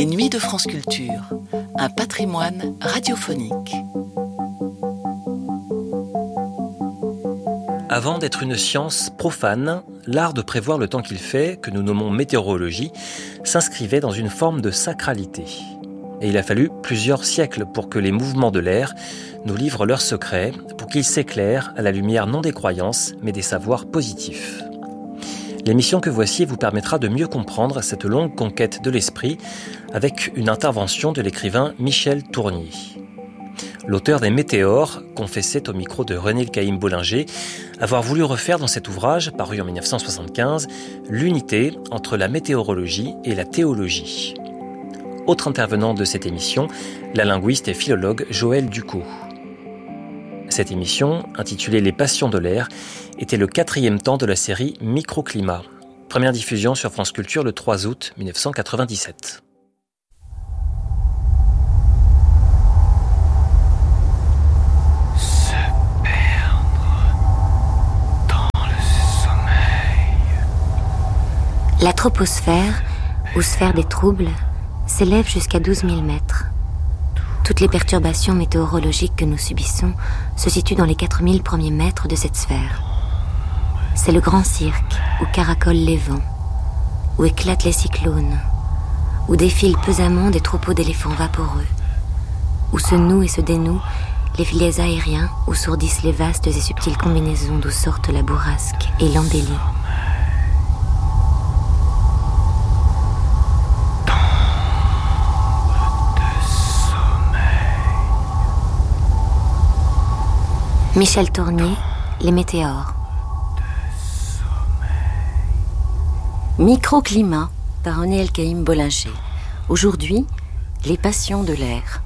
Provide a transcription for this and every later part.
Les Nuits de France Culture, un patrimoine radiophonique. Avant d'être une science profane, l'art de prévoir le temps qu'il fait, que nous nommons météorologie, s'inscrivait dans une forme de sacralité. Et il a fallu plusieurs siècles pour que les mouvements de l'air nous livrent leurs secrets, pour qu'ils s'éclairent à la lumière non des croyances, mais des savoirs positifs. L'émission que voici vous permettra de mieux comprendre cette longue conquête de l'esprit avec une intervention de l'écrivain Michel Tournier. L'auteur des Météores confessait au micro de René Caïm-Bollinger avoir voulu refaire dans cet ouvrage, paru en 1975, l'unité entre la météorologie et la théologie. Autre intervenant de cette émission, la linguiste et philologue Joëlle Ducos. Cette émission, intitulée Les Passions de l'air, était le 4e temps de la série Microclimat. Première diffusion sur France Culture le 3 août 1997. Se perdre dans le sommeil. La troposphère, ou sphère des troubles, s'élève jusqu'à 12 000 mètres. Toutes les perturbations météorologiques que nous subissons se situent dans les 4000 premiers mètres de cette sphère. C'est le grand cirque où caracolent les vents, où éclatent les cyclones, où défilent pesamment des troupeaux d'éléphants vaporeux, où se nouent et se dénouent les filets aériens, où sourdissent les vastes et subtiles combinaisons d'où sortent la bourrasque et l'embellie. Michel Tournier, Les Météores. Microclimat par René Caïm-Bollinger. Aujourd'hui, les passions de l'air.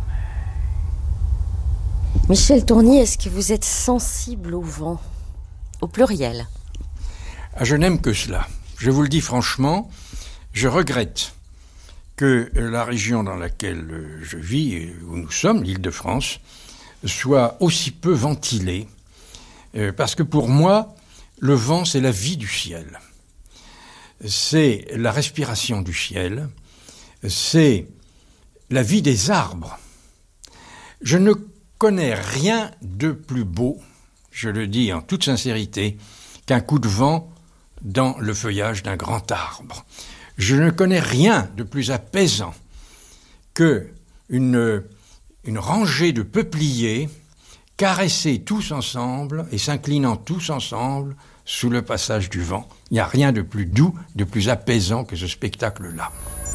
Michel Tournier, est-ce que vous êtes sensible au vent? Au pluriel. Je n'aime que cela. Je vous le dis franchement, je regrette que la région dans laquelle je vis, où nous sommes, l'Île-de-France, soit aussi peu ventilé, parce que pour moi, le vent, c'est la vie du ciel. C'est la respiration du ciel, c'est la vie des arbres. Je ne connais rien de plus beau, je le dis en toute sincérité, qu'un coup de vent dans le feuillage d'un grand arbre. Je ne connais rien de plus apaisant que une rangée de peupliers caressés tous ensemble et s'inclinant tous ensemble sous le passage du vent. Il n'y a rien de plus doux, de plus apaisant que ce spectacle-là.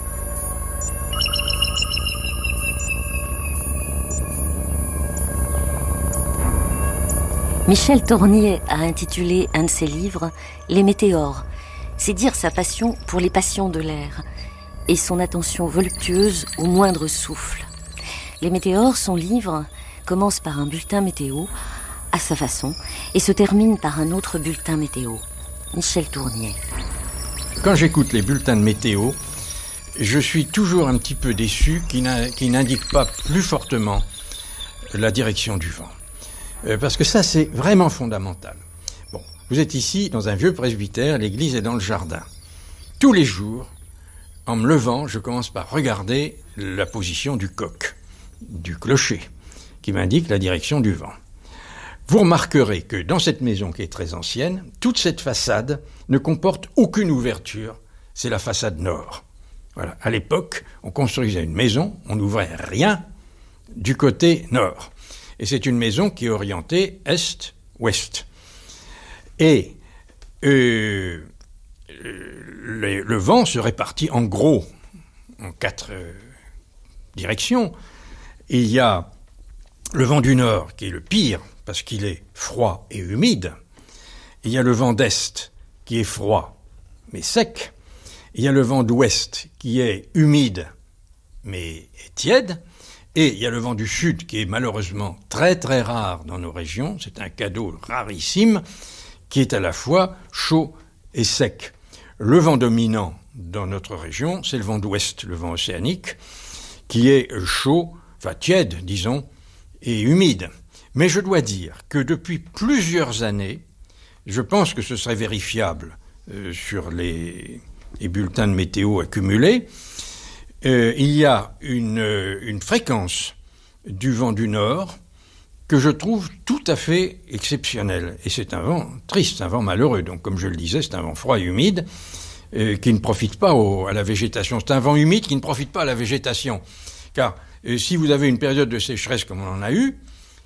Michel Tournier a intitulé un de ses livres « Les Météores ». C'est dire sa passion pour les passions de l'air et son attention voluptueuse au moindre souffle. Les Météores, son livre, commence par un bulletin météo, à sa façon, et se termine par un autre bulletin météo. Michel Tournier. Quand j'écoute les bulletins de météo, je suis toujours un petit peu déçu qu'ils n'indiquent pas plus fortement la direction du vent. Parce que ça, c'est vraiment fondamental. Bon, vous êtes ici, dans un vieux presbytère, l'église est dans le jardin. Tous les jours, en me levant, je commence par regarder la position du coq, du clocher, qui m'indique la direction du vent. Vous remarquerez que dans cette maison qui est très ancienne, toute cette façade ne comporte aucune ouverture, c'est la façade nord. Voilà. À l'époque, on construisait une maison, on n'ouvrait rien du côté nord. Et c'est une maison qui est orientée est-ouest. Et le vent se répartit en gros en 4 directions. Il y a le vent du nord qui est le pire parce qu'il est froid et humide. Il y a le vent d'est qui est froid mais sec. Il y a le vent d'ouest qui est humide mais tiède. Et il y a le vent du sud qui est malheureusement très très rare dans nos régions. C'est un cadeau rarissime qui est à la fois chaud et sec. Le vent dominant dans notre région, c'est le vent d'ouest, le vent océanique, qui est chaud, enfin tiède, disons, et humide. Mais je dois dire que depuis plusieurs années, je pense que ce serait vérifiable sur les bulletins de météo accumulés, il y a une fréquence du vent du nord que je trouve tout à fait exceptionnelle. Et c'est un vent triste, un vent malheureux. Donc, comme je le disais, c'est un vent froid et humide qui ne profite pas à la végétation. C'est un vent humide qui ne profite pas à la végétation. Car si vous avez une période de sécheresse comme on en a eu,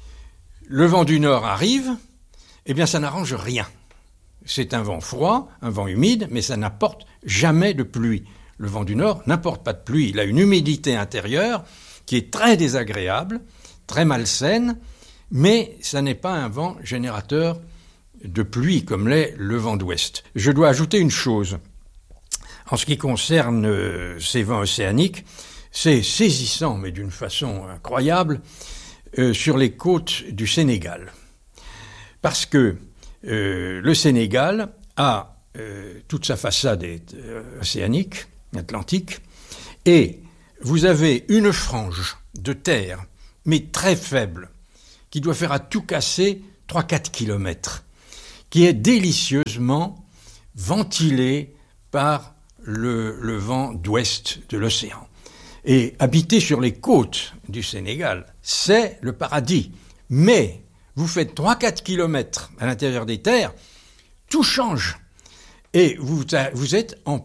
le vent du nord arrive, eh bien ça n'arrange rien. C'est un vent froid, un vent humide, mais ça n'apporte jamais de pluie. Le vent du nord n'apporte pas de pluie. Il a une humidité intérieure qui est très désagréable, très malsaine, mais ça n'est pas un vent générateur de pluie comme l'est le vent d'ouest. Je dois ajouter une chose. En ce qui concerne ces vents océaniques, c'est saisissant, mais d'une façon incroyable, sur les côtes du Sénégal. Parce que le Sénégal a toute sa façade océanique, atlantique, et vous avez une frange de terre, mais très faible, qui doit faire à tout casser 3-4 kilomètres, qui est délicieusement ventilée par le vent d'ouest de l'océan. Et habiter sur les côtes du Sénégal, c'est le paradis. Mais vous faites 3-4 kilomètres à l'intérieur des terres, tout change. Et vous êtes en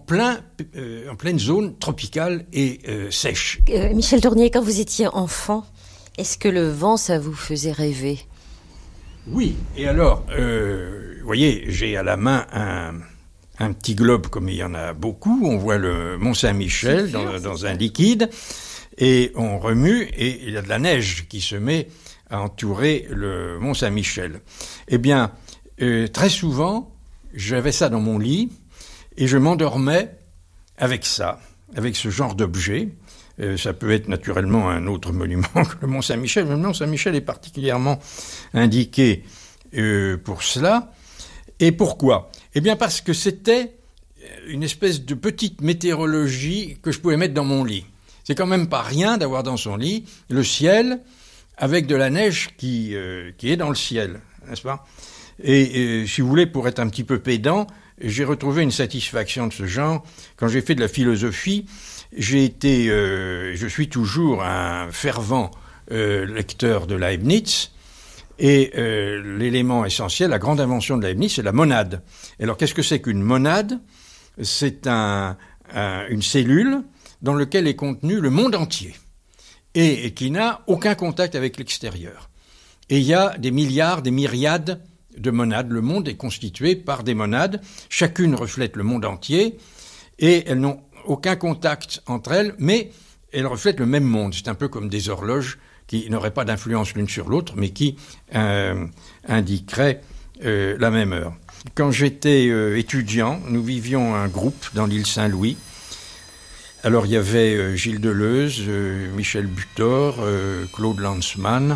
pleine zone tropicale et sèche. Michel Tournier, quand vous étiez enfant, est-ce que le vent, ça vous faisait rêver ? Oui, et alors, vous voyez, j'ai à la main un petit globe comme il y en a beaucoup. On voit le Mont-Saint-Michel dans un liquide et on remue et il y a de la neige qui se met à entourer le Mont-Saint-Michel. Eh bien, très souvent, j'avais ça dans mon lit et je m'endormais avec ça, avec ce genre d'objet. Ça peut être naturellement un autre monument que le Mont-Saint-Michel, mais le Mont-Saint-Michel est particulièrement indiqué pour cela. Et pourquoi ? Eh bien parce que c'était une espèce de petite météorologie que je pouvais mettre dans mon lit. C'est quand même pas rien d'avoir dans son lit le ciel avec de la neige qui est dans le ciel, n'est-ce pas ? Et si vous voulez, pour être un petit peu pédant, j'ai retrouvé une satisfaction de ce genre. Quand j'ai fait de la philosophie, je suis toujours un fervent lecteur de Leibniz. Et l'élément essentiel, la grande invention de Leibniz, c'est la monade. Alors, qu'est-ce que c'est qu'une monade ? C'est une cellule dans laquelle est contenu le monde entier et qui n'a aucun contact avec l'extérieur. Et il y a des milliards, des myriades de monades. Le monde est constitué par des monades. Chacune reflète le monde entier et elles n'ont aucun contact entre elles, mais elles reflètent le même monde. C'est un peu comme des horloges qui n'auraient pas d'influence l'une sur l'autre, mais qui indiqueraient la même heure. Quand j'étais étudiant, nous vivions un groupe dans l'île Saint-Louis. Alors il y avait Gilles Deleuze, Michel Butor, Claude Lanzmann,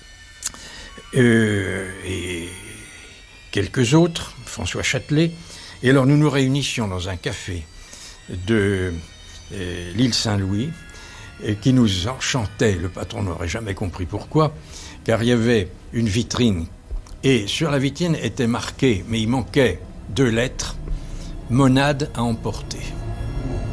et quelques autres, François Châtelet. Et alors nous nous réunissions dans un café de l'île Saint-Louis, qui nous enchantait. Le patron n'aurait jamais compris pourquoi, car il y avait une vitrine, et sur la vitrine était marqué, mais il manquait 2 lettres, « Monade à emporter ».